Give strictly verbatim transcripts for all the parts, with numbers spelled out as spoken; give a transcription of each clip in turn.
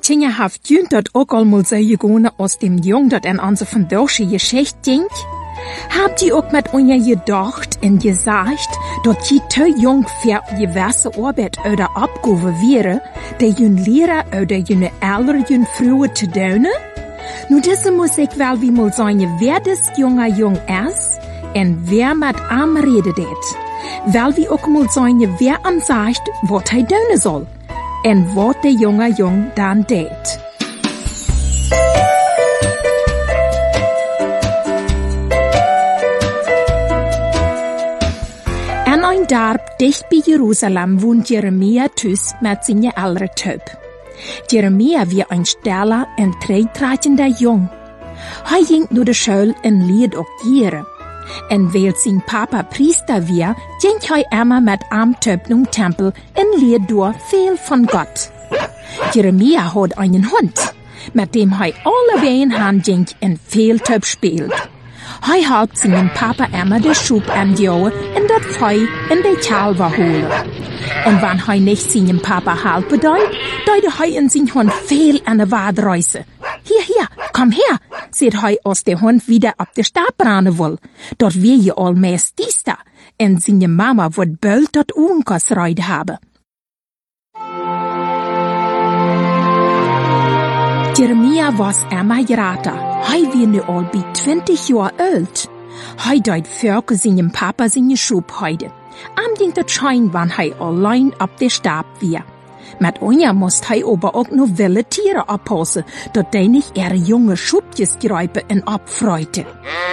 Tinja haft jün dat ook al mal so gegone aus dem Jung dat en onze vandaagse Geschichte ging? Habt ihr auch mit euch gedacht und gesagt, dass ihr zu jung für gewisse Arbeit oder Abgabe wäre, der jün Lehrer oder jün ältere jün Frühe zu tun? Nu, diese muss ich wel wie mal sagen, wer das junge Jung ist und wer mit am redet det. Weil wie auch mal sagen, wer am sagt, was er tun soll und was der junge Jung dann tät. In ein Dorf dicht bei Jerusalem wohnt Jeremia thuis mit seiner älteren Töp. Jeremia war ein stiller und treitreitender Jung. Er ging nur de Schule und leed auch Jere. Und weil sein Papa Priester war, ging er immer mit am Töp zum Tempel und leed dort viel von Gott. Jeremia hat einen Hund, mit dem er alle Wehen hinging und viel Töp spielt. Er halpt seinem Papa immer den Schub anjauen und das Feu in die Kalver holen. Und wenn er nicht seinem Papa halten deut, deute er in seinen Hund viel an der Wadreise. Hier, hier, komm her, sieht er, als der Hund wieder ab der Stab brannen will. Dort wir je all meist dies da. Und seine Mama wird bald dort Unkas reid haben. Jeremia was immer geraten. Er war nu al bei twintig Jahre alt. Er deut Völker seinem Papa seine Schub heute. Am ding das schein, wann er allein ab der Stab war. Mit Onja musst er aber auch nur wilde Tiere abpassen, dat die nicht ihre junge Schubjes greifen und abfreute.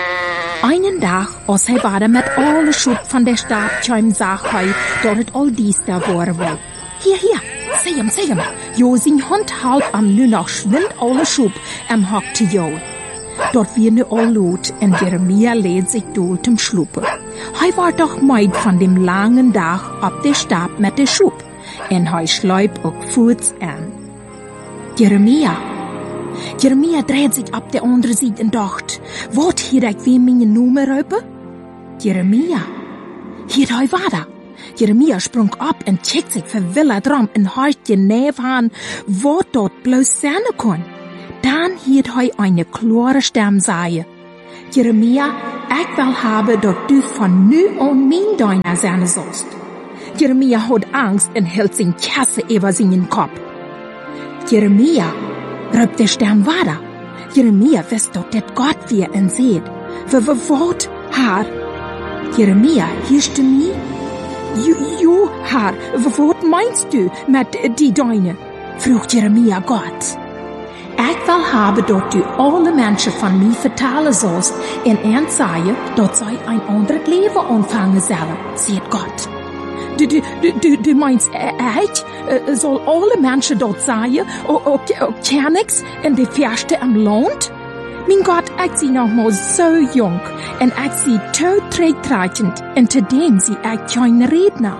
Einen Tag, als er war mit alle Schub von der Stab kam, sag er, dat het all dies da war wohl. Hier, hier, seh ihm, seh ihm. Jo, sein Hund halt am nu noch schwind alle Schub am Hock zu jauen. Dort wir nu all lot und Jeremia lädt sich dort zum Schlupen. Er war doch meid von dem langen Tag ab der Stab mit der Schub und er schleibt auch Fuß an. Jeremia. Jeremia dreht sich ab der andere Seite und dacht, wat hier ich wie meine Nummer rüber? Jeremia. Hier er war da. Jeremia sprung ab und checkt sich verwillert rum und hört genau an, wo dort bloß sein kann. Dann hielt er eine klare Stimme sagen, Jeremia, ich will haben, dass du von nu an mein Deiner sein sollst. Jeremia hat Angst und hält seine Kasse über seinen Kopf. Jeremia, ruft der Stimme weiter. Jeremia wisst doch, dass Gott wir ihn sieht. Wort, Herr? Jeremia, hörst du mich? Jo, jo, Herr, was meinst du mit die Deine? Fragt Jeremia Gott. Ich will haben, dass du alle Menschen von mir vertellen sollst und ernst sagen, dass sie ein anderes Leben anfangen sollen, sagt Gott. Du, du, du, du meinst, ich soll alle Menschen dort sagen, ob kein nix in die Feste am Land? Mein Gott, ich sie noch mal so jung und ich sie tot trägtreitend und zudem sie ich kein Redner.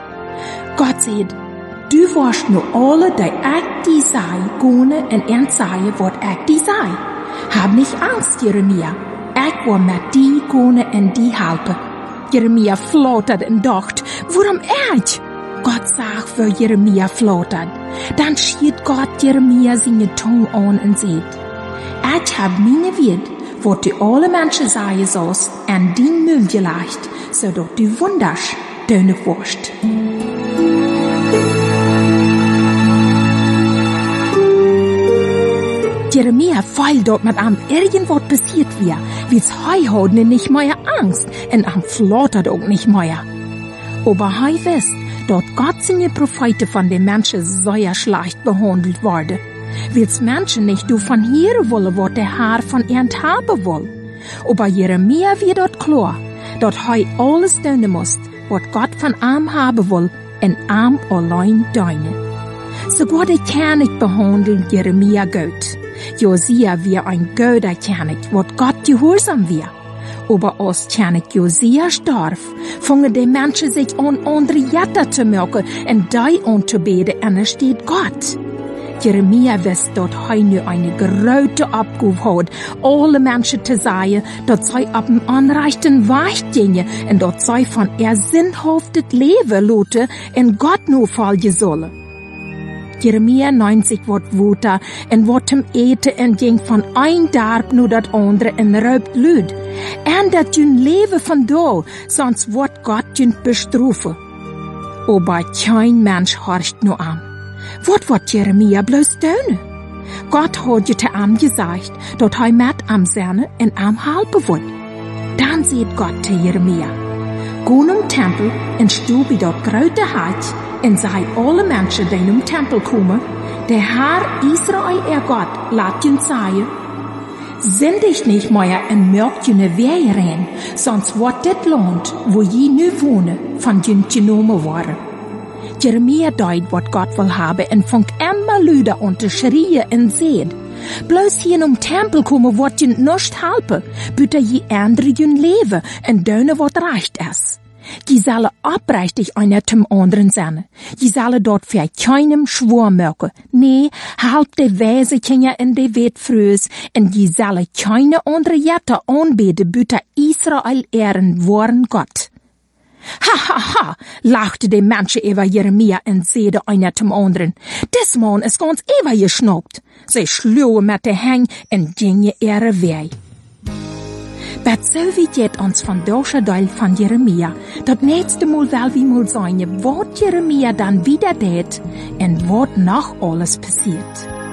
Gott sagt, du warst nur alle, die ich die sei, gone und ernst sei, was ich die sei. Hab nicht Angst, Jeremia. Ich war mit die gone und die halpe. Jeremia flattert und dacht, warum ich? Gott sagt, wo Jeremia flattert. Dann schied Gott Jeremia seine Tongue an und sagt, ich hab meine Wert, was du alle Menschen sagen sollst, an die Müll gelegt, so dass du wunderst, deine Wurst. Jeremia feilt dort mit am irgendwas passiert wir, wie's hei hodne nicht mehr Angst und am flattert auch nicht mehr. Aber hei wisst, dort Gott seine Propheten von den Menschen sehr schlecht behandelt worden. Will's Menschen nicht du von hier wollen, was der Herr von ihnen haben will. Aber Jeremia wird dort klar, dort hei alles tun muss, was Gott von ihm haben will, und ihm allein deine. Sogar der König behandelt Jeremia gut. Josia war ein guter König, was Gott gehorsam war. Aber als König Josia starb, fingen die Menschen sich an, andere Jätter zu machen und die anzubeten, und es steht Gott. Jeremia wist dat hij nu eine grote Abgabe hat, alle Menschen zu sagen, dass sie auf dem anreichten Weg gingen und dass sie von ihr sinnhaftes Leben lassen und Gott nur folgen sollen. Jeremia neunzig wordt woeta en wordt hem eten en ging van een dorp naar dat andere en roopt luid. En dat jun leven van do, sonst wordt God jun bestrafen. O bij kein mens horcht nu aan. Wat wordt Jeremia bloos doen? God had je te am gezegd, dat hij met am zijn en am helpen wordt. Dan zegt God te Jeremia, go naar tempel en stu bij dat grote huis en zei alle mensen die naar tempel komen, der Herr Israel er God laat je zeggen, zend dich nicht mehr en merkt je ne Wehe rein, sonst wordt dit land, wo je nu wohnen, van je genomen worden. Jeremia deed wat God wil hebben en vangt immer luider aan te schreeuwen en zegt, bloos hier om tempel komen wordt je nicht helpen, buiten je andere je leven en doen wat recht is. Je zullen oprechtig einer zum anderen zijn. Je zullen dort für keinem schwur merken. Nee, help de wijze kinderen in de wet vreus en je zullen keine andere Jette aanbeden buiten Israel ehren worden Gott. Ha, ha, ha, lachte de Menschen über Jeremia und zeide einer zum anderen. Des Mann ist ganz über geschnappt. Sie schlugen mit der Hang und gingen ihre Weg. Bet so wie jet ons van deze deel van Jeremia, dat nächste Mal wel wie mal sein, wat Jeremia dann wieder deed en wat noch alles passiert.